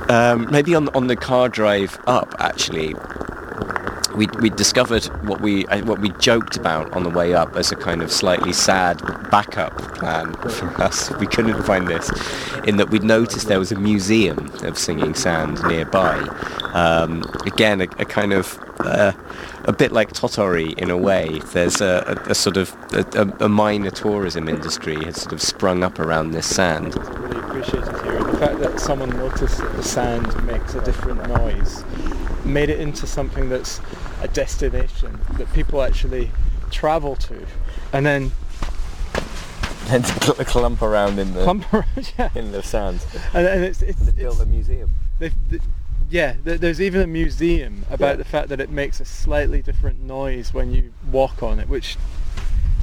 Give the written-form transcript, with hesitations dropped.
Maybe on the car drive up, actually, we discovered what we joked about on the way up as a kind of slightly sad backup plan for us. We couldn't find this, in that we'd noticed there was a museum of singing sand nearby. Again, a kind of a bit like Totori in a way. There's a sort of a minor tourism industry has sort of sprung up around this sand. Really appreciated here. The fact that someone noticed that the sand makes a different noise made it into something that's a destination that people actually travel to, and then clump around in the yeah. in the sand. And it's built a museum. There's even a museum about the fact that it makes a slightly different noise when you walk on it, which